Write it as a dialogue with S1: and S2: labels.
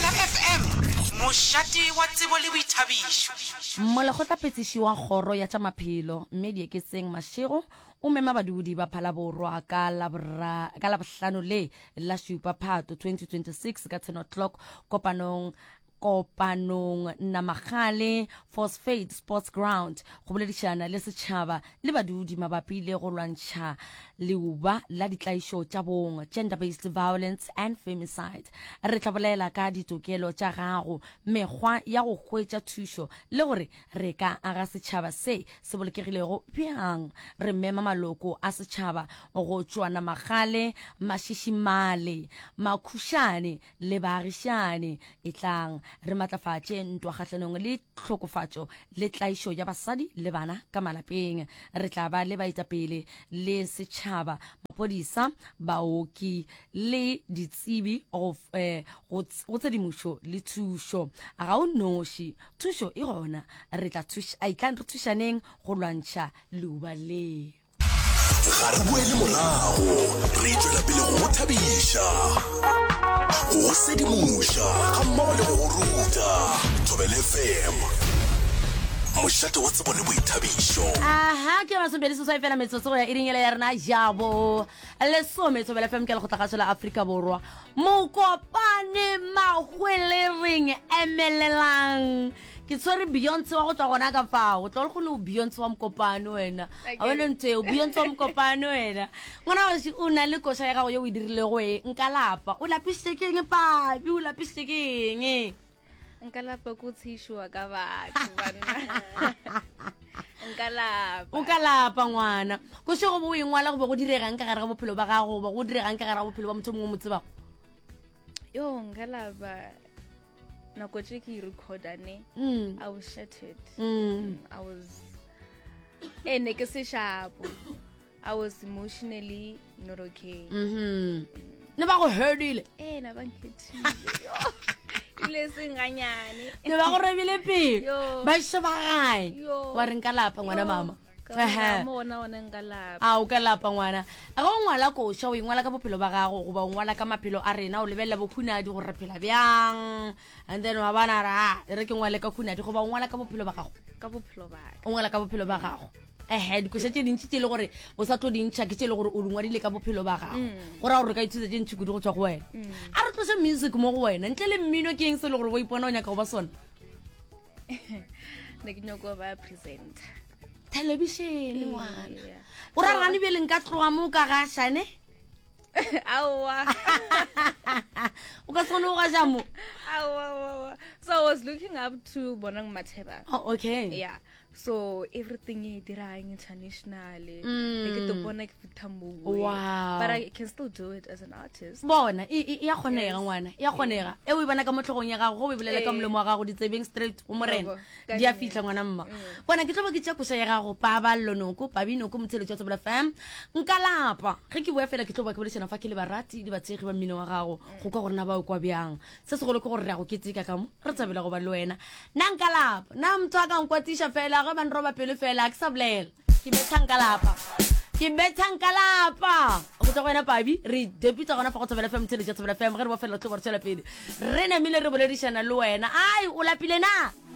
S1: FM mošate wa tsebo le boithabišo.
S2: Molekgotlaphethiši wa kgoro ya tša maphelo mme Dieketseng Mashego o mema badudi ba Phalaborwa ka labohlano le la 7 Phato 2026 ka 10 o'clock kopanong Namagale Phosphate Sports Ground go boledišana le setšhaba le badudi mabapi le go lwantšha leuba la ditlaišo tša bong, gender-based violence and femicide. Re tla bolela ka ditokelo tša gago, mekgwa ya go hwetša thušo le gore re ka aga setšhaba se bolokegilego bjang. Re mema maloko a setšhaba go tšwa Namagale, Mashishimale, Makhušane le Baagišane e tlang. Re matlafatše ntwa kgahlanong le tlhokofatšo le tlaišo ya basadi le bana ka malapeng. Re tla ba le baetapele le setšhaba, maphodisa, baoki le ditsebi go tshedimušo le thušo. A ga o noši, thušo e gona. Re tla thušaneng go lwantšha leuba le.
S3: Ga re boele morago, re tšwela pele go thabiša, go sedimuša ga mmogo le go ruta. Thobela FM, mošate wa tsebo le boithabišo.
S2: Aha, ke masomedi se fela metsotso ya iringela ya rena jabo lesome. Thobela FM ke le go tlhagatšo la Afrika Borwa, mokopane mahwelereng emelelang. Ke tswere Beyonce wa go tla gona ka fao tlo le go le Beyonce wa mokopane wena a wena ntse o Beyonce wa mokopane wena ngwana wa o na le koša ya gago ye o e dirile go e nka lapa o lapisitse keng papi o lapisitse keng
S4: nka lapa go tshišwa ka batho bana
S2: o ka lapa ngwana go se go bo e ngwala go be go diregang ka gare ga bophelo ba gago go diregang ka gare ga bophelo ba motho mongwe mo tsebago
S4: yo nka lapa nako tse ke recordane I was shattered. I was ne ke se shapo. I was emotionally not okay.
S2: Ne ba go hurdile
S4: na ba nkethile ile senganyane
S2: ne ba go rebile pele ba sheba gae wa re nka lapa ngwana mama
S4: mona nka lapa
S2: o ka lapa ngwana a go ngwala koša o ingwala ka bophelo ba gago go ba o ngwala ka maphelo a rena o lebelela bokhunadi go re phela bjang and then wa bana re ke ngwale ka khunadi go ba o ngwala ka bophelo ba gago o ngwala ka bophelo ba gago dikoša tše dintši tše le gore o sa tlo dintšha ke tše le gore o dingwadile ka bophelo ba gago gore a gore ka ithuta tše ntši kudu go tswa go wena a re tlose music mo go wena ntle le mmino ke eng se le gore o ipona o nyaka go ba sona
S4: ne ke nyako ba presenter
S2: television ngwana o ra gane bele nka tloga mo ka gašane
S4: awa
S2: o ka tsone o gaša mo
S4: awa so I was looking up to Bonang Matheba.
S2: Okay,
S4: yeah, so everything e dirang internationally ke to bona ke fitambo but I can still do it as an artist.
S2: Bona ya kgonega ngwana ya kgonega e o ibana ka motlhogong ya gago go bebelela ka molemo wa gago ditsebeng straight o morena di a fitla ngwana mma bona ke tloba ke tša koša ya gago paballo noko pabinoko motsheletso wa Thobela FM nka lapa ge ke boya fela ke tloba ke bolešana fa ke le barati di batshegi ba mmino wa gago go ka gore na ba o kwa bjang se segolo ke gore re a go keteka ka mo re tsabela go ba le wena na nka lapa na motho a ka nkwatiša fela ga ba nroba pele fela ke sa bolela ke betha nka lapa go tsa go wena pabi re debita gona fa go Thobela FM motsheletso wa Thobela FM ge re bo fela tlo go re tšwela pele re nemile re boledišana le wena ai o lapile na